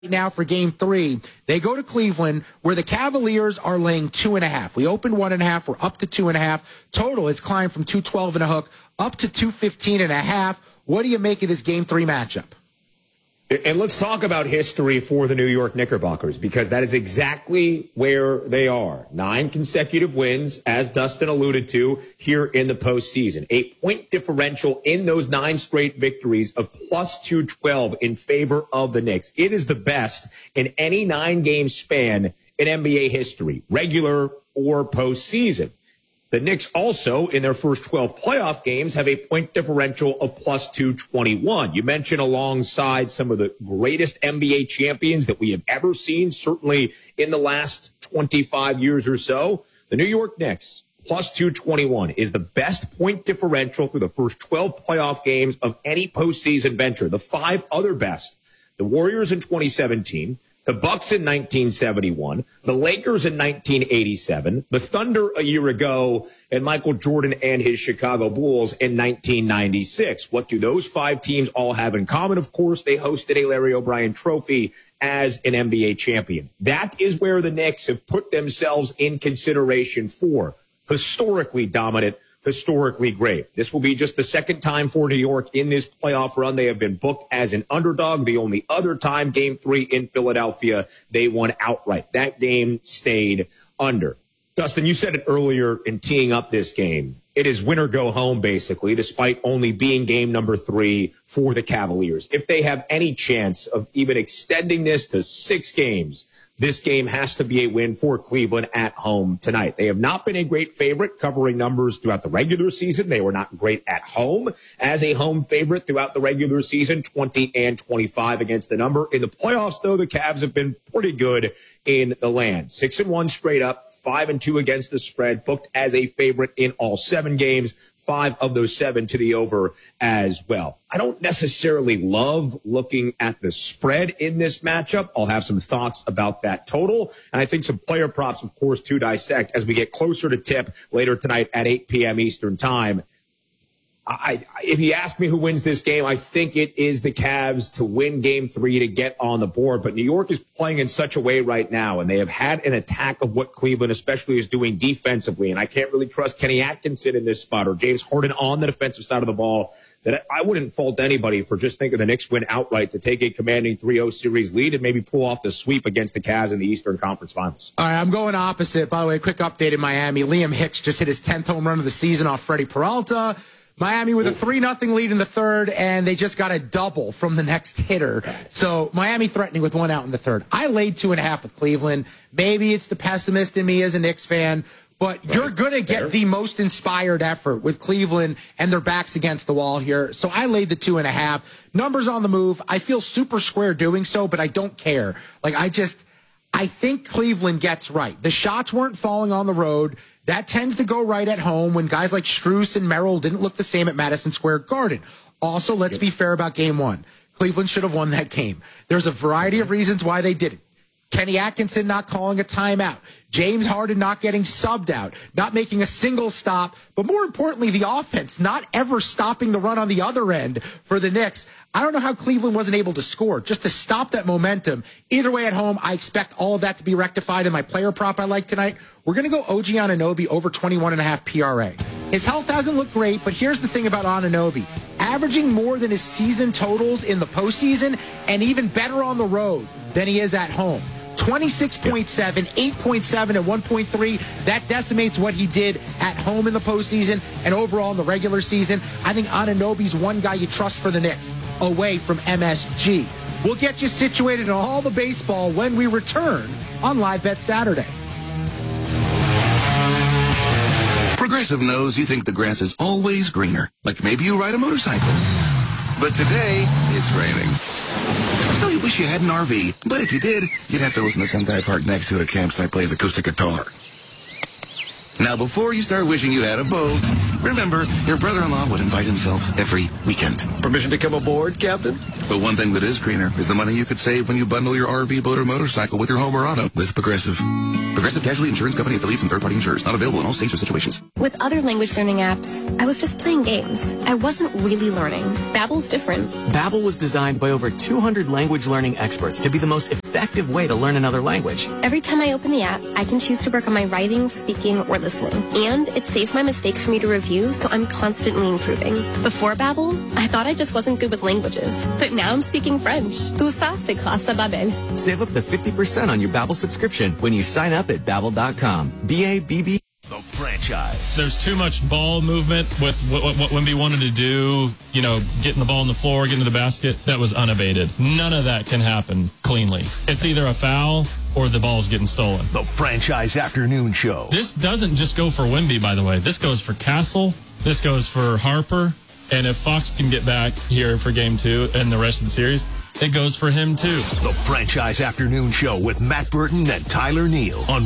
now for game 3. They go to Cleveland, where the Cavaliers are laying 2.5. We opened 1.5. We're up to 2.5. Total has climbed from 212 and a hook up to 215.5. What do you make of this game 3 matchup? And let's talk about history for the New York Knickerbockers, because that is exactly where they are. 9 consecutive wins, as Dustin alluded to, here in the postseason. A point differential in those 9 straight victories of plus 212 in favor of the Knicks. It is the best in any 9-game span in NBA history, regular or postseason. The Knicks also, in their first 12 playoff games, have a point differential of plus 221. You mentioned alongside some of the greatest NBA champions that we have ever seen, certainly in the last 25 years or so. The New York Knicks, plus 221, is the best point differential through the first 12 playoff games of any postseason venture. The 5 other best, the Warriors in 2017, the Bucks in 1971, the Lakers in 1987, the Thunder a year ago, and Michael Jordan and his Chicago Bulls in 1996. What do those 5 teams all have in common? Of course, they hosted a Larry O'Brien trophy as an NBA champion. That is where the Knicks have put themselves in consideration for historically dominant, historically great. This will be just the second time for New York in this playoff run. They have been booked as an underdog. The only other time, game 3 in Philadelphia, they won outright. That game stayed under. Dustin, you said it earlier in teeing up this game. It is win or go home, basically, despite only being game number 3 for the Cavaliers. If they have any chance of even extending this to 6 games, this game has to be a win for Cleveland at home tonight. They have not been a great favorite covering numbers throughout the regular season. They were not great at home as a home favorite throughout the regular season, 20-25 against the number. In the playoffs, though, the Cavs have been pretty good in the land. 6-1 straight up, 5-2 against the spread, booked as a favorite in all 7 games. 5 of those 7 to the over as well. I don't necessarily love looking at the spread in this matchup. I'll have some thoughts about that total. And I think some player props, of course, to dissect as we get closer to tip later tonight at 8 p.m. Eastern time. If you ask me who wins this game, I think it is the Cavs to win game 3 to get on the board. But New York is playing in such a way right now, and they have had an attack of what Cleveland especially is doing defensively. And I can't really trust Kenny Atkinson in this spot or James Harden on the defensive side of the ball, that I wouldn't fault anybody for just thinking the Knicks win outright to take a commanding 3-0 series lead and maybe pull off the sweep against the Cavs in the Eastern Conference Finals. All right, I'm going opposite. By the way, quick update in Miami. Liam Hicks just hit his 10th home run of the season off Freddie Peralta. Miami with a 3-0 lead in the third, and they just got a double from the next hitter. So Miami threatening with 1 out in the third. I laid 2.5 with Cleveland. Maybe it's the pessimist in me as a Knicks fan, but you're going to get the most inspired effort with Cleveland and their backs against the wall here. So I laid the 2.5. Numbers on the move. I feel super square doing so, but I don't care. I think Cleveland gets right. The shots weren't falling on the road. That tends to go right at home when guys like Strus and Merrill didn't look the same at Madison Square Garden. Also, let's be fair about game 1. Cleveland should have won that game. There's a variety of reasons why they didn't. Kenny Atkinson not calling a timeout. James Harden not getting subbed out. Not making a single stop. But more importantly, the offense not ever stopping the run on the other end for the Knicks. I don't know how Cleveland wasn't able to score just to stop that momentum. Either way at home, I expect all of that to be rectified in my player prop I like tonight. We're going to go OG Anunoby over 21.5 PRA. His health hasn't looked great, but here's the thing about Anunoby. Averaging more than his season totals in the postseason and even better on the road than he is at home. 26.7, 8.7, and 1.3. That decimates what he did at home in the postseason and overall in the regular season. I think Anunoby's one guy you trust for the Knicks away from MSG. We'll get you situated in all the baseball when we return on Live Bet Saturday. Progressive knows you think the grass is always greener, like maybe you ride a motorcycle. But today, it's raining. So you wish you had an RV, but if you did, you'd have to listen to some guy parked next to it at a campsite plays acoustic guitar. Now, before you start wishing you had a boat, remember, your brother-in-law would invite himself every weekend. Permission to come aboard, Captain? But one thing that is greener is the money you could save when you bundle your RV, boat, or motorcycle with your home or auto with Progressive. Progressive Casualty Insurance Company affiliates and third-party insurers. Not available in all states or situations. With other language learning apps, I was just playing games. I wasn't really learning. Babbel's different. Babbel was designed by over 200 language learning experts to be the most effective way to learn another language. Every time I open the app, I can choose to work on my writing, speaking, or listening. And it saves my mistakes for me to review, so I'm constantly improving. Before Babbel, I thought I just wasn't good with languages. But now I'm speaking French. Tout ça, c'est grâce à Babbel. Save up to 50% on your Babbel subscription when you sign up at Babbel.com. B-A-B-B. The franchise. There's too much ball movement with what Wemby wanted to do, getting the ball on the floor, getting to the basket. That was unabated. None of that can happen cleanly. It's either a foul or the ball's getting stolen. The Franchise Afternoon Show. This doesn't just go for Wemby, by the way. This goes for Castle. This goes for Harper. And if Fox can get back here for Game 2 and the rest of the series, it goes for him, too. The Franchise Afternoon Show with Matt Burton and Tyler Neal on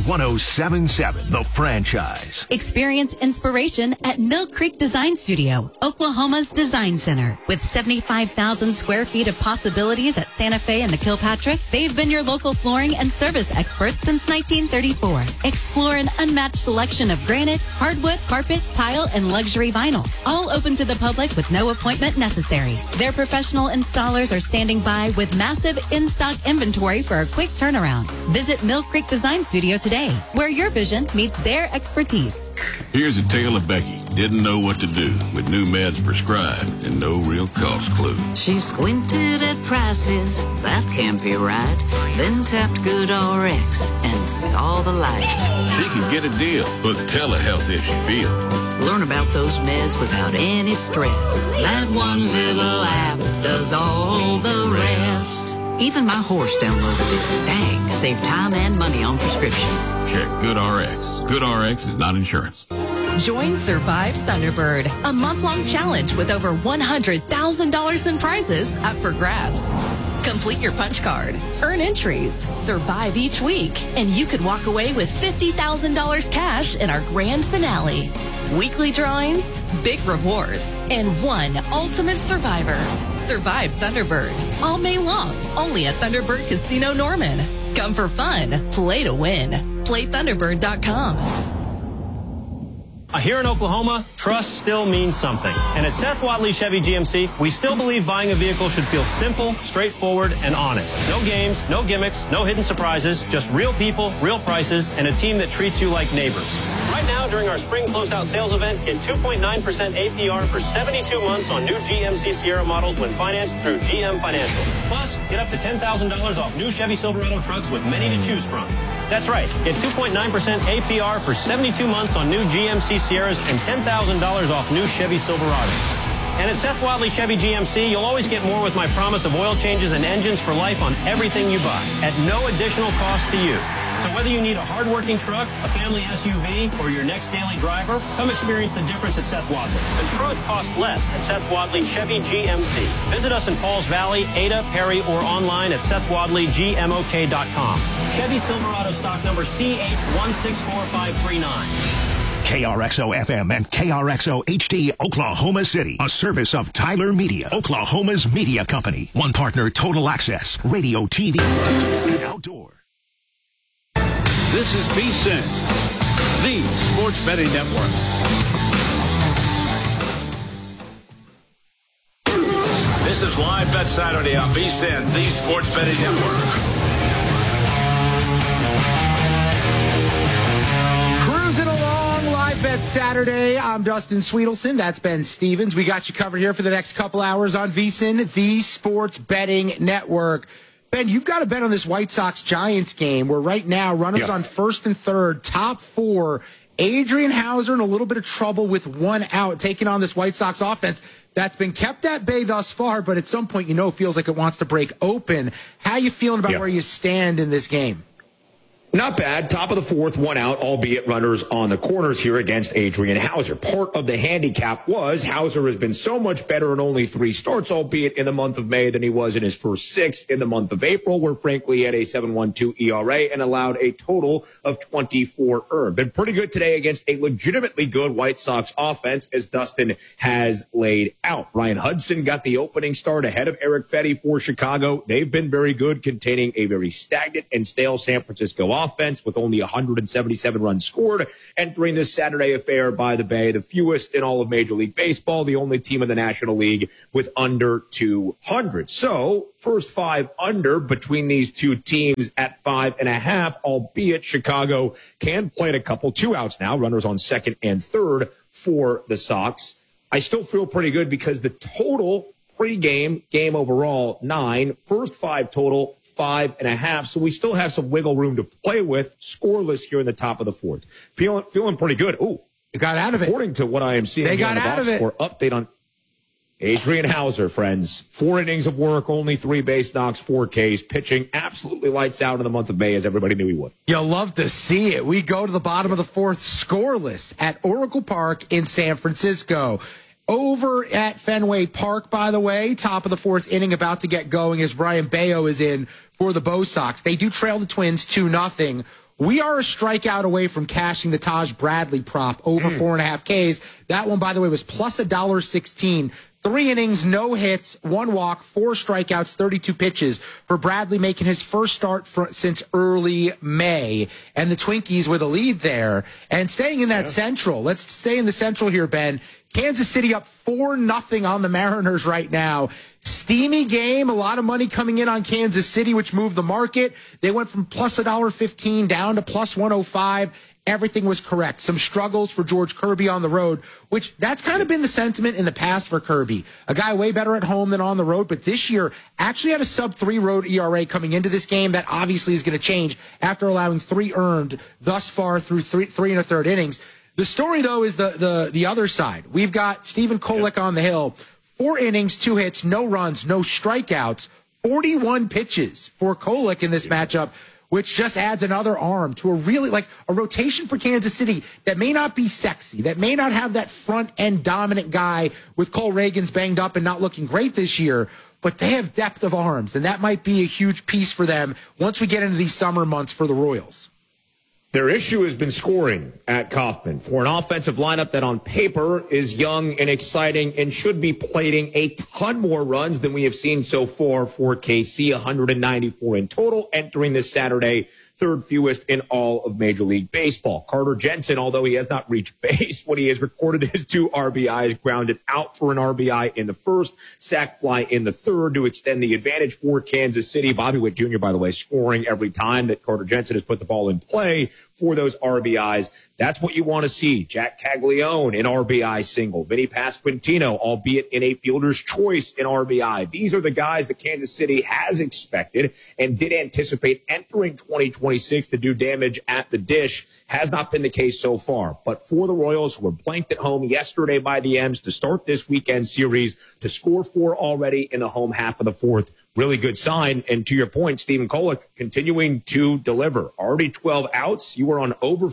107.7 The Franchise. Experience inspiration at Mill Creek Design Studio, Oklahoma's design center. With 75,000 square feet of possibilities at Santa Fe and the Kilpatrick, they've been your local flooring and service experts since 1934. Explore an unmatched selection of granite, hardwood, carpet, tile, and luxury vinyl. All open to the public with no appointment necessary. Their professional installers are standing by with massive in-stock inventory for a quick turnaround. Visit Mill Creek Design Studio today, where your vision meets their expertise. Here's a tale of Becky. Didn't know what to do with new meds prescribed and no real cost clue. She squinted at prices, that can't be right. Then tapped GoodRx and saw the light. She can get a deal with telehealth if she feels. Learn about those meds without any stress. That one little app does all the rest. Even my horse downloaded it. Dang, save time and money on prescriptions. Check GoodRx. GoodRx is not insurance. Join Survive Thunderbird, a month-long challenge with over $100,000 in prizes up for grabs. Complete your punch card, earn entries, survive each week, and you could walk away with $50,000 cash in our grand finale. Weekly drawings, big rewards, and one ultimate survivor. Survive Thunderbird, all May long, only at Thunderbird Casino Norman. Come for fun, play to win. PlayThunderbird.com. Here in Oklahoma, trust still means something. And at Seth Wadley Chevy GMC, we still believe buying a vehicle should feel simple, straightforward, and honest. No games, no gimmicks, no hidden surprises, just real people, real prices, and a team that treats you like neighbors. Right now, during our spring closeout sales event, get 2.9% APR for 72 months on new GMC Sierra models when financed through GM Financial. Plus, get up to $10,000 off new Chevy Silverado trucks with many to choose from. That's right. Get 2.9% APR for 72 months on new GMC Sierras and $10,000 off new Chevy Silverados. And at Seth Wadley Chevy GMC, you'll always get more with my promise of oil changes and engines for life on everything you buy at no additional cost to you. So whether you need a hard-working truck, a family SUV, or your next daily driver, come experience the difference at Seth Wadley. The truth costs less at Seth Wadley Chevy GMC. Visit us in Pauls Valley, Ada, Perry, or online at SethWadleyGMOK.com. Chevy Silverado stock number CH164539. KRXO-FM and KRXO-HD, Oklahoma City. A service of Tyler Media, Oklahoma's media company. One partner, Total Access, radio, TV, and outdoor. This is VSiN, the Sports Betting Network. This is Live Bet Saturday on VSiN, the Sports Betting Network. Cruising along, Live Bet Saturday. I'm Dustin Sweetelson. That's Ben Stevens. We got you covered here for the next couple hours on VSiN, the Sports Betting Network. Ben, you've got to bet on this White Sox-Giants game where right now runners on first and third, top four. Adrian Hauser in a little bit of trouble with one out, taking on this White Sox offense that's been kept at bay thus far, but at some point, feels like it wants to break open. How you feeling about where you stand in this game? Not bad. Top of the fourth, one out, albeit runners on the corners here against Adrian Hauser. Part of the handicap was Hauser has been so much better in only 3 starts, albeit in the month of May, than he was in his first 6 in the month of April, where frankly he had a 7.12 ERA and allowed a total of 24 earned. Been pretty good today against a legitimately good White Sox offense, as Dustin has laid out. Ryan Hudson got the opening start ahead of Eric Fetty for Chicago. They've been very good, containing a very stagnant and stale San Francisco offense. offense with only 177 runs scored, entering this Saturday affair by the Bay, the fewest in all of Major League Baseball, the only team in the National League with under 200. So first 5 under between these two teams at 5.5, albeit Chicago can play at a couple 2 outs now, runners on second and third for the Sox. I still feel pretty good because the total pre-game, game overall, 9, first 5 total, 5.5. So we still have some wiggle room to play with, scoreless here in the top of the fourth. Feeling pretty good. Ooh, they got out of it. According to what I am seeing, they here got on the out box of it. score update on Adrian Hauser, friends. 4 innings of work, only 3 base knocks, 4 Ks, pitching absolutely lights out in the month of May, as everybody knew he would. You'll love to see it. We go to the bottom of the fourth, scoreless at Oracle Park in San Francisco. Over at Fenway Park, by the way, top of the fourth inning about to get going as Brian Bayo is in for the Bo Sox. They do trail the Twins 2-0. We are a strikeout away from cashing the Taj Bradley prop over 4.5 Ks. That one, by the way, was plus $1.16. 3 innings, no hits, 1 walk, 4 strikeouts, 32 pitches for Bradley, making his first start since early May. And the Twinkies with a lead there. And staying in that Central, let's stay in the Central here, Ben. Kansas City up 4-0 on the Mariners right now. Steamy game, a lot of money coming in on Kansas City, which moved the market. They went from plus $1.15 down to plus 105. Everything was correct. Some struggles for George Kirby on the road, which that's kind of been the sentiment in the past for Kirby. A guy way better at home than on the road, but this year actually had a sub-3 road ERA coming into this game. That obviously is going to change after allowing 3 earned thus far through 3 1/3 innings. The story, though, is the other side. We've got Stephen Kolek on the hill. 4 innings, 2 hits, no runs, no strikeouts, 41 pitches for Kolek in this matchup, which just adds another arm to a rotation for Kansas City that may not be sexy, that may not have that front-end dominant guy with Cole Reagans banged up and not looking great this year, but they have depth of arms, and that might be a huge piece for them once we get into these summer months for the Royals. Their issue has been scoring at Kauffman for an offensive lineup that on paper is young and exciting and should be plating a ton more runs than we have seen so far for KC, 194 in total, entering this Saturday, 3rd fewest in all of Major League Baseball. Carter Jensen, although he has not reached base, what he has recorded is 2 RBIs, grounded out for an RBI in the first, sac fly in the third to extend the advantage for Kansas City. Bobby Witt Jr., by the way, scoring every time that Carter Jensen has put the ball in play for those RBIs. That's what you want to see. Jack Caglione, an RBI single. Vinny Pasquantino, albeit in a fielder's choice, in RBI. These are the guys that Kansas City has expected and did anticipate entering 2026 to do damage at the dish. Has not been the case so far. But for the Royals, who were blanked at home yesterday by the M's to start this weekend series, to score 4 already in the home half of the fourth, really good sign. And to your point, Stephen Kolek continuing to deliver. Already 12 outs. You were on over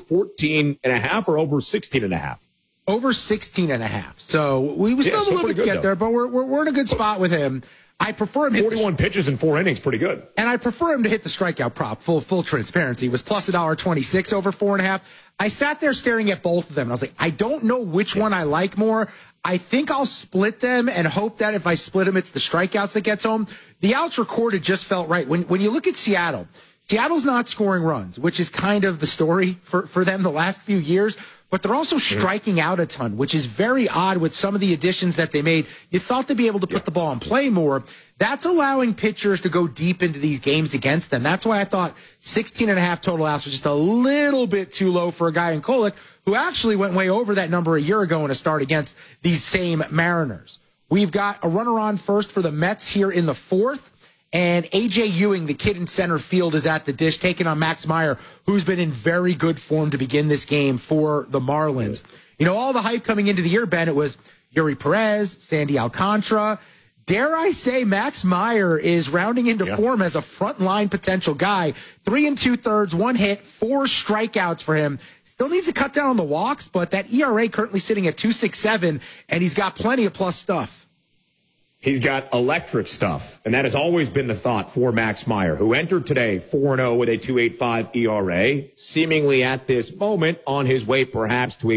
14.5 or over 16.5? Over 16.5. So we still have a little bit to get there, but we're in a good spot with him. I prefer him 41 pitches in 4 innings, pretty good. And I prefer him to hit the strikeout prop, full transparency. It was plus $1.26 over 4.5. I sat there staring at both of them, and I was like, I don't know which one I like more. I think I'll split them and hope that if I split them, it's the strikeouts that gets home. The outs recorded just felt right. When you look at Seattle, Seattle's not scoring runs, which is kind of the story for them the last few years. But they're also striking out a ton, which is very odd with some of the additions that they made. You thought they'd be able to put the ball in play more. That's allowing pitchers to go deep into these games against them. That's why I thought 16.5 total outs was just a little bit too low for a guy in Kolek, who actually went way over that number a year ago in a start against these same Mariners. We've got a runner on first for the Mets here in the fourth. And A.J. Ewing, the kid in center field, is at the dish, taking on Max Meyer, who's been in very good form to begin this game for the Marlins. You know, all the hype coming into the year, Ben, it was Yuri Perez, Sandy Alcantara. Dare I say Max Meyer is rounding into form as a frontline potential guy. 3 2/3, 1 hit, 4 strikeouts for him. Still needs to cut down on the walks, but that ERA currently sitting at 2.67, and he's got plenty of plus stuff. He's got electric stuff, and that has always been the thought for Max Meyer, who entered today 4-0 with a 2.85 ERA, seemingly at this moment on his way perhaps to a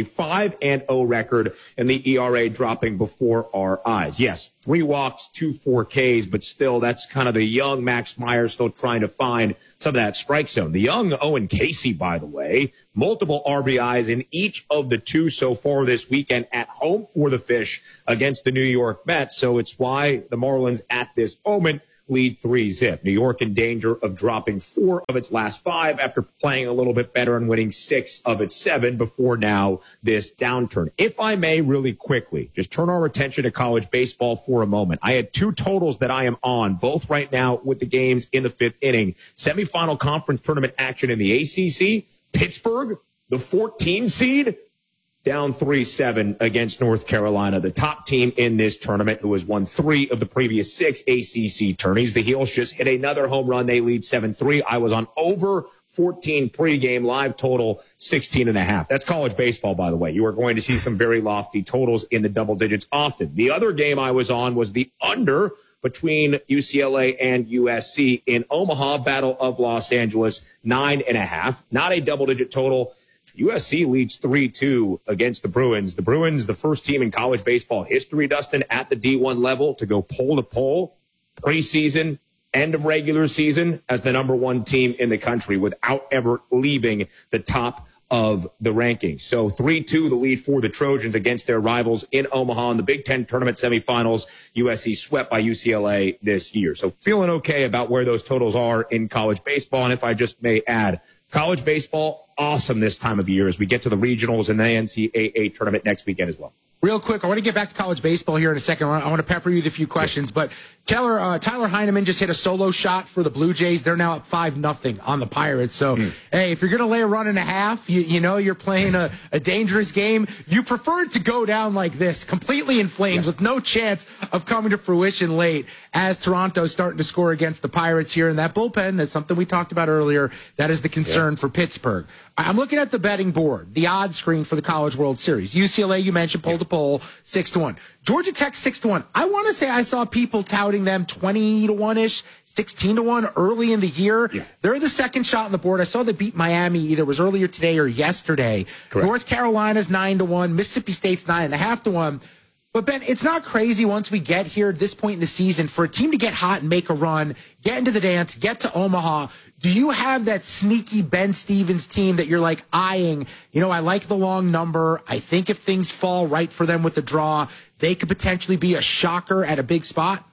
5-0 record, and the ERA dropping before our eyes. Yes, 3 walks, 2 4Ks, but still, that's kind of the young Max Meyer still trying to find some of that strike zone. The young Owen Casey, by the way, multiple RBIs in each of the 2 so far this weekend at home for the Fish against the New York Mets. So it's why the Marlins at this moment lead 3-0. New York in danger of dropping 4 of its last 5 after playing a little bit better and winning 6 of its 7 before now this downturn. If I may, really quickly, just turn our attention to college baseball for a moment. I had 2 totals that I am on, both right now with the games in the 5th inning. Semifinal conference tournament action in the ACC. Pittsburgh, the 14 seed, down 3-7 against North Carolina, the top team in this tournament, who has won 3 of the previous 6 ACC tourneys. The Heels just hit another home run. They lead 7-3. I was on over 14 pregame, live total 16.5. That's college baseball, by the way. You are going to see some very lofty totals in the double digits often. The other game I was on was the under between UCLA and USC in Omaha, Battle of Los Angeles, 9.5. Not a double-digit total. USC leads 3-2 against the Bruins. The Bruins, the first team in college baseball history, Dustin, at the D1 level to go poll-to-poll, preseason, end of regular season, as the number 1 team in the country without ever leaving the top of the rankings. So 3-2, the lead for the Trojans against their rivals in Omaha in the Big Ten tournament semifinals. USC swept by UCLA this year. So feeling okay about where those totals are in college baseball. And if I just may add, college baseball, awesome this time of year as we get to the regionals and the NCAA tournament next weekend as well. Real quick, I want to get back to college baseball here in a second. I want to pepper you with a few questions, but Tyler Heineman just hit a solo shot for the Blue Jays. They're now up 5-0 on the Pirates. So, hey, if you're going to lay a run and a half, you know you're playing a dangerous game. You prefer it to go down like this, completely in flames, with no chance of coming to fruition late, as Toronto's starting to score against the Pirates here in that bullpen. That's something we talked about earlier. That is the concern for Pittsburgh. I'm looking at the betting board, the odds screen for the College World Series. UCLA, you mentioned, poll-to-poll, 6-1. Georgia Tech, 6-1. I want to say I saw people touting them 20-1-ish, 16-1 early in the year. Yeah. They're the second shot on the board. I saw they beat Miami either it was earlier today or yesterday. Correct. North Carolina's 9-1. Mississippi State's 9.5-1. But, Ben, it's not crazy once we get here at this point in the season for a team to get hot and make a run, get into the dance, get to Omaha. Do you have that sneaky Ben Stevens team that you're like eyeing? You know, I like the long number. I think if things fall right for them with the draw, they could potentially be a shocker at a big spot.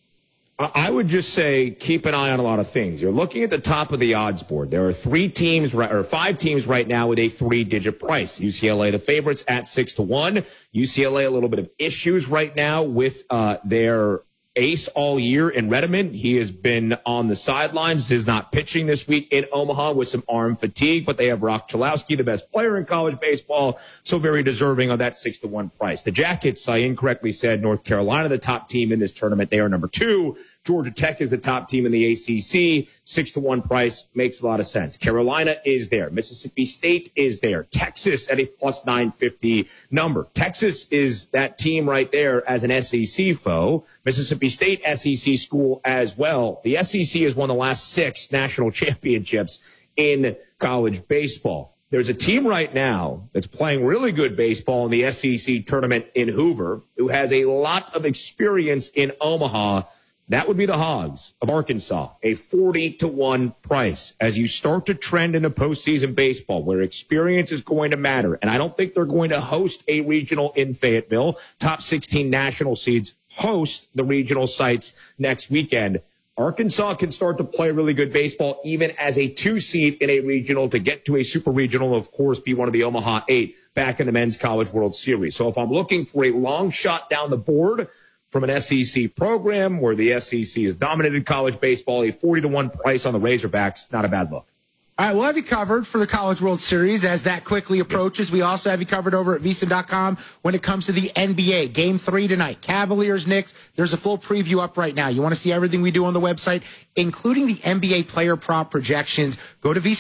I would just say keep an eye on a lot of things. You're looking at the top of the odds board. There are 5 teams right now with a 3-digit price. UCLA, the favorites at 6-1. UCLA, a little bit of issues right now with their ace all year in Redmond. He has been on the sidelines, is not pitching this week in Omaha with some arm fatigue, but they have Rock Chalowski, the best player in college baseball, so very deserving of that 6-1 price. The Jackets, I incorrectly said North Carolina, the top team in this tournament. They are number 2. Georgia Tech is the top team in the ACC. 6-1 price makes a lot of sense. Carolina is there. Mississippi State is there. Texas at a plus 950 number. Texas is that team right there as an SEC foe. Mississippi State SEC school as well. The SEC has won the last 6 national championships in college baseball. There's a team right now that's playing really good baseball in the SEC tournament in Hoover who has a lot of experience in Omaha. That would be the Hogs of Arkansas, a 40-1 price as you start to trend into postseason baseball where experience is going to matter. And I don't think they're going to host a regional in Fayetteville. Top 16 national seeds host the regional sites next weekend. Arkansas can start to play really good baseball even as a 2 seed in a regional to get to a super regional, of course, be one of the Omaha 8 back in the Men's College World Series. So if I'm looking for a long shot down the board from an SEC program where the SEC has dominated college baseball, a 40-1 price on the Razorbacks, not a bad look. All right, we'll have you covered for the College World Series as that quickly approaches. We also have you covered over at VSiN.com when it comes to the NBA. Game 3 tonight. Cavaliers, Knicks. There's a full preview up right now. You want to see everything we do on the website, including the NBA player prop projections. Go to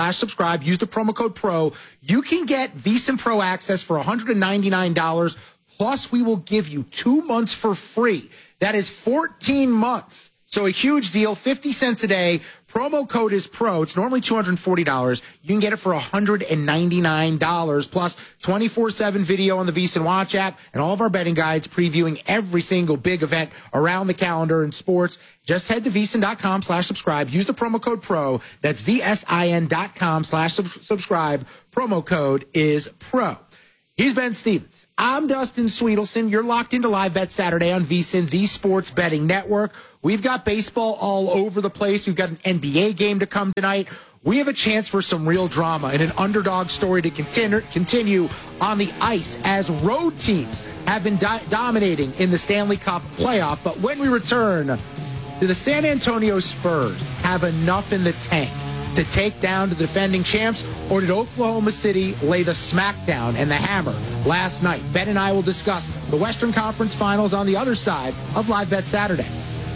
VSiN.com/subscribe. Use the promo code PRO. You can get VSiN Pro access for $199 Plus, we will give you 2 months for free. That is 14 months. So a huge deal, 50 cents a day. Promo code is PRO. It's normally $240. You can get it for $199, plus 24/7 video on the VSiN Watch app and all of our betting guides previewing every single big event around the calendar in sports. Just head to VSiN.com/subscribe. Use the promo code PRO. That's VSIN.com/subscribe. Promo code is PRO. He's Ben Stevens. I'm Dustin Sweetelson. You're locked into Live Bet Saturday on VSiN, the Sports Betting Network. We've got baseball all over the place. We've got an NBA game to come tonight. We have a chance for some real drama and an underdog story to continue on the ice as road teams have been dominating in the Stanley Cup playoff. But when we return, do the San Antonio Spurs have enough in the tank to take down the defending champs, or did Oklahoma City lay the smackdown and the hammer last night? Ben and I will discuss the Western Conference Finals on the other side of Live Bet Saturday.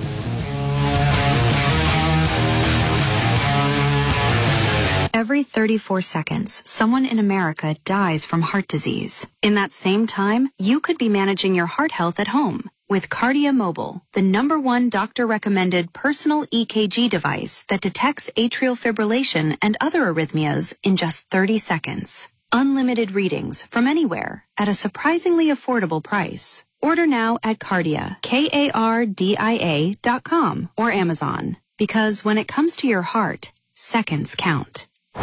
Every 34 seconds, someone in America dies from heart disease. In that same time, you could be managing your heart health at home with Cardia Mobile, the #1 doctor-recommended personal EKG device that detects atrial fibrillation and other arrhythmias in just 30 seconds. Unlimited readings from anywhere at a surprisingly affordable price. Order now at Cardia, KARDIA.com or Amazon. Because when it comes to your heart, seconds count.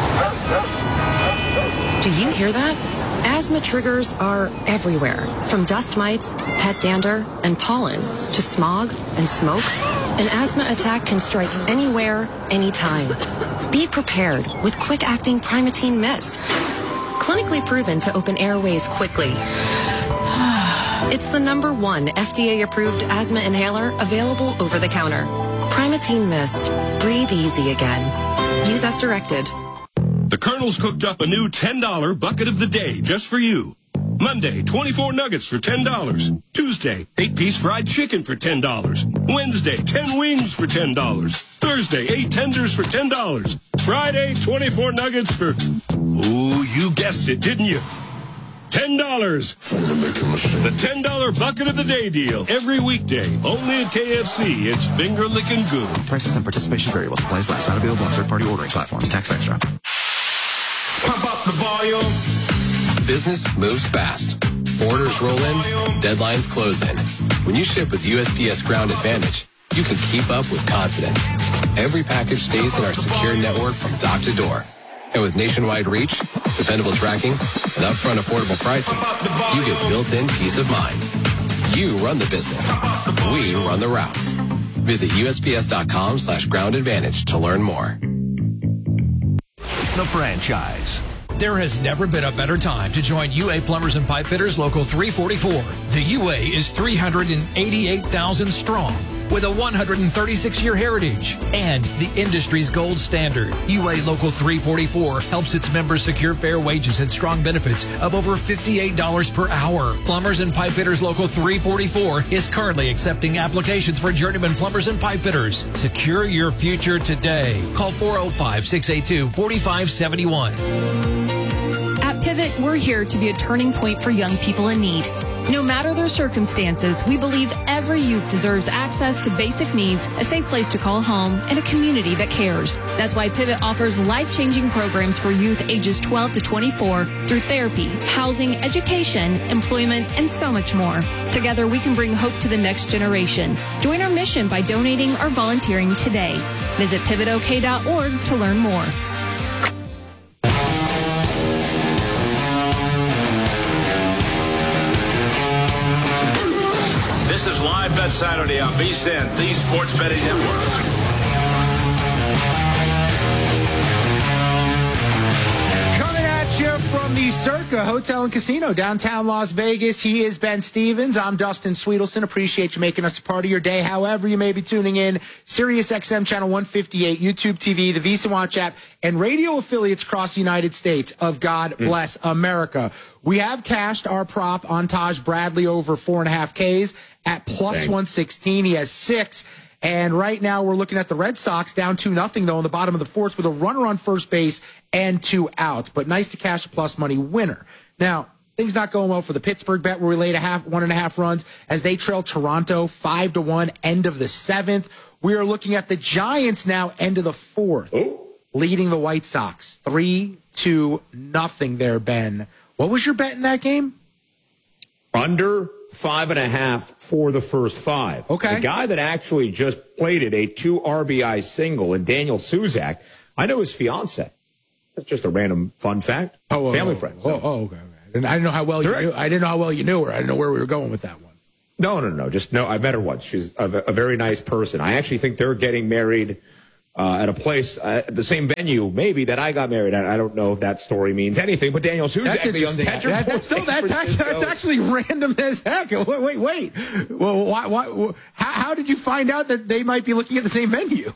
Do you hear that? Asthma triggers are everywhere, from dust mites, pet dander, and pollen, to smog and smoke. An asthma attack can strike anywhere, anytime. Be prepared with quick-acting Primatene Mist. Clinically proven to open airways quickly. It's the #1 FDA-approved asthma inhaler available over the counter. Primatene Mist. Breathe easy again. Use as directed. The Colonel's cooked up a new $10 bucket of the day just for you. Monday, 24 nuggets for $10. Tuesday, 8-piece fried chicken for $10. Wednesday, 10 wings for $10. Thursday, 8 tenders for $10. Friday, 24 nuggets for, ooh, you guessed it, didn't you? $10. The $10 bucket of the day deal. Every weekday. Only at KFC. It's finger licking good. Prices and participation vary while supplies last. Not available on third-party ordering platforms. Tax extra. Pump up the volume. Business moves fast. Orders roll in. Deadlines close in. When you ship with USPS Ground Advantage, you can keep up with confidence. Every package stays in our secure network from dock to door. And with nationwide reach, dependable tracking, and upfront affordable pricing, you get built-in peace of mind. You run the business. We run the routes. Visit USPS.com/Ground Advantage to learn more. The franchise. There has never been a better time to join UA Plumbers and Pipe Fitters Local 344. The UA is 388,000 strong with a 136-year heritage and the industry's gold standard. UA Local 344 helps its members secure fair wages and strong benefits of over $58 per hour. Plumbers and Pipe Fitters Local 344 is currently accepting applications for journeyman plumbers and pipe fitters. Secure your future today. Call 405-682-4571. At Pivot, we're here to be a turning point for young people in need. No matter their circumstances, we believe every youth deserves access to basic needs, a safe place to call home, and a community that cares. That's why Pivot offers life-changing programs for youth ages 12 to 24 through therapy, housing, education, employment, and so much more. Together, we can bring hope to the next generation. Join our mission by donating or volunteering today. Visit pivotok.org to learn more. This is Live Bet Saturday on VSiN, the Sports Betting Network. Coming at you from the Circa Hotel and Casino, downtown Las Vegas. He is Ben Stevens. I'm Dustin Sweetelson. Appreciate you making us a part of your day. However you may be tuning in, Sirius XM Channel 158, YouTube TV, the VSiN Watch app, and radio affiliates across the United States of God Bless America. We have cashed our prop on Taj Bradley over 4.5 Ks at plus 116. He has 6. And right now we're looking at the Red Sox down 2-0 though in the bottom of the fourth with a runner on first base and 2 outs. But nice to cash a plus money winner. Now, Things not going well for the Pittsburgh bet, where we laid 1.5 runs as they trail Toronto 5-1, end of the 7th. We are looking at the Giants now, end of the 4th, leading the White Sox 3-0 there, Ben. What was your bet in that game? Under 5.5 for the first 5. Okay. The guy that actually just plated a 2 RBI single, and Daniel Suzak, I know his fiance. That's just a random fun fact. Family friend. So. Okay. And I didn't know how well you knew. I didn't know how well you knew her. I didn't know where we were going with that one. No. Just no. I met her once. She's a very nice person. I actually think they're getting married at a place, the same venue, maybe, that I got married at. I don't know if that story means anything, but Daniel Suzak, the young catcher. That's actually random as heck. Wait. Well, why, how did you find out that they might be looking at the same venue?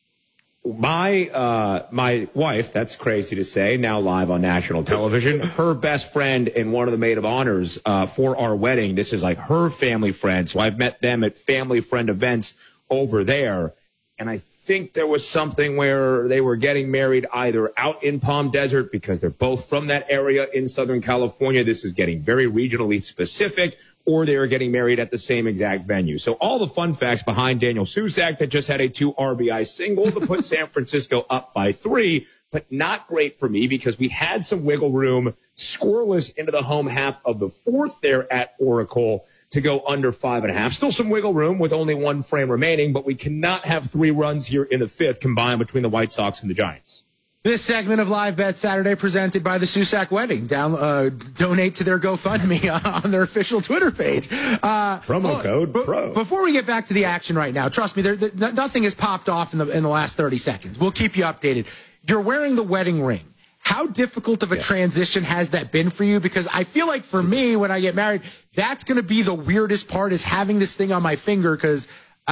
My wife, that's crazy to say, now live on national television, her best friend and one of the maid of honors for our wedding, this is like her family friend, so I've met them at family friend events over there, and I think there was something where they were getting married either out in Palm Desert, because they're both from that area in Southern California. This is getting very regionally specific, or they are getting married at the same exact venue. So all the fun facts behind Daniel Suzak, that just had a 2 RBI single to put San Francisco up by 3, but not great for me because we had some wiggle room, scoreless into the home half of the 4th there at Oracle to go under 5.5. Still some wiggle room with only 1 frame remaining, but we cannot have 3 runs here in the 5th combined between the White Sox and the Giants. This segment of Live Bet Saturday presented by the Susac Wedding. Donate to their GoFundMe on their official Twitter page. Promo code PRO. Before we get back to the action right now, trust me, nothing has popped off in the last 30 seconds. We'll keep you updated. You're wearing the wedding ring. How difficult of a transition has that been for you? Because I feel like for me, when I get married, that's going to be the weirdest part, is having this thing on my finger, because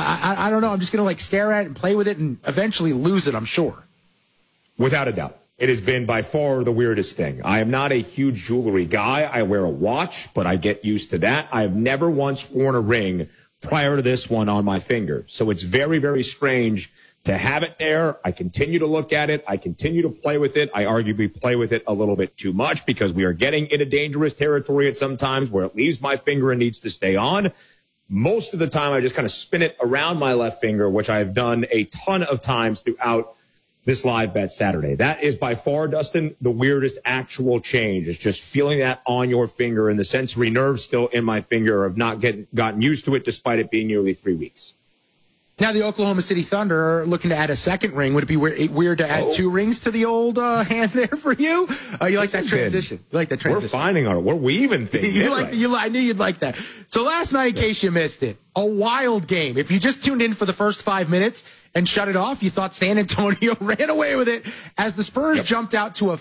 I don't know. I'm just going to like stare at it and play with it and eventually lose it, I'm sure. Without a doubt. It has been by far the weirdest thing. I am not a huge jewelry guy. I wear a watch, but I get used to that. I have never once worn a ring prior to this one on my finger. So it's very, very strange to have it there. I continue to look at it. I continue to play with it. I arguably play with it a little bit too much because we are getting into dangerous territory at some times where it leaves my finger and needs to stay on. Most of the time, I just kind of spin it around my left finger, which I have done a ton of times throughout this Live Bet Saturday. That is by far, Dustin, the weirdest actual change. It's just feeling that on your finger, and the sensory nerves still in my finger of not gotten used to it despite it being nearly 3 weeks. Now the Oklahoma City Thunder are looking to add a second ring. Would it be weird to add 2 rings to the old hand there for you? You like that transition? You like that transition? We're weaving things. I knew you'd like that. So last night, in case you missed it, a wild game. If you just tuned in for the first 5 minutes and shut it off, you thought San Antonio ran away with it as the Spurs jumped out to a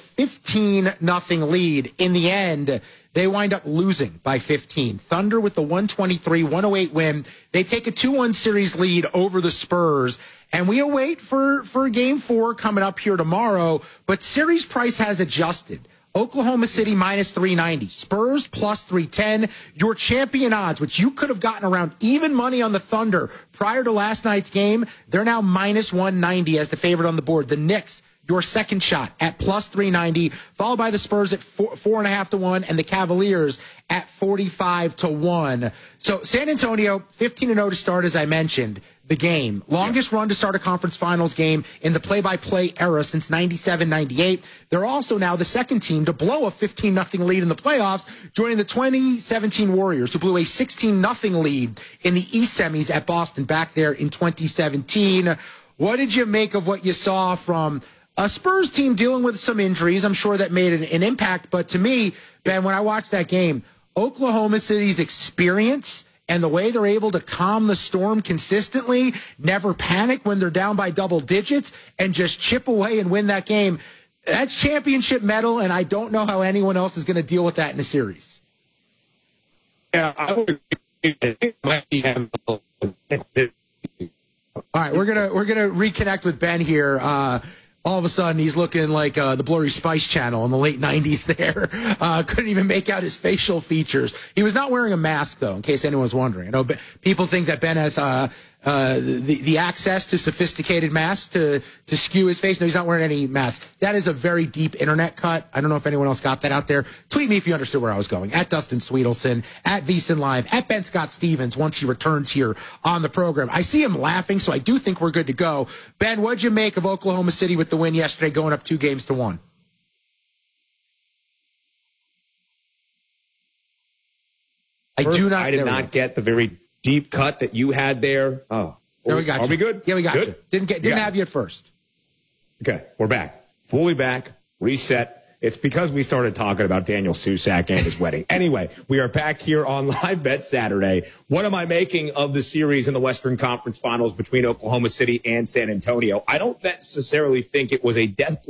15-0 lead. In the end, they wind up losing by 15. Thunder with the 123-108 win. They take a 2-1 series lead over the Spurs. And we await for Game 4 coming up here tomorrow. But series price has adjusted. Oklahoma City minus 390. Spurs plus 310. Your champion odds, which you could have gotten around even money on the Thunder prior to last night's game, they're now minus 190 as the favorite on the board. The Knicks, your second shot at plus 390, followed by the Spurs at 4.5 to 1, and the Cavaliers at 45 to 1. So San Antonio 15-0 to start, as I mentioned. The game. Longest run to start a conference finals game in the play-by-play era since 97-98. They're also now the second team to blow a 15-0 lead in the playoffs, joining the 2017 Warriors, who blew a 16-0 lead in the East semis at Boston back there in 2017. What did you make of what you saw from a Spurs team dealing with some injuries? I'm sure that made an impact, but to me, Ben, when I watched that game, Oklahoma City's experience and the way they're able to calm the storm consistently, never panic when they're down by double digits, and just chip away and win that game, that's championship mettle, and I don't know how anyone else is going to deal with that in a series. Yeah, I would agree. All right, we're gonna reconnect with Ben here. All of a sudden, he's looking like the Blurry Spice Channel in the late 90s there. Couldn't even make out his facial features. He was not wearing a mask, though, in case anyone's wondering. I know people think that Ben has the access to sophisticated masks to skew his face. No, he's not wearing any mask. That is a very deep internet cut. I don't know if anyone else got that out there. Tweet me if you understood where I was going. At Dustin Sweetelson, at VSiN Live, at Ben Scott Stevens once he returns here on the program. I see him laughing, so I do think we're good to go. Ben, what'd you make of Oklahoma City with the win yesterday, going up 2-1? I did not get the very deep cut that you had there. Oh, there we got you. Are we good? Yeah, we got you. Didn't have you at first. Okay, we're back. Fully back. Reset. It's because we started talking about Daniel Susak and his wedding. Anyway, we are back here on Live Bet Saturday. What am I making of the series in the Western Conference Finals between Oklahoma City and San Antonio? I don't necessarily think it was a death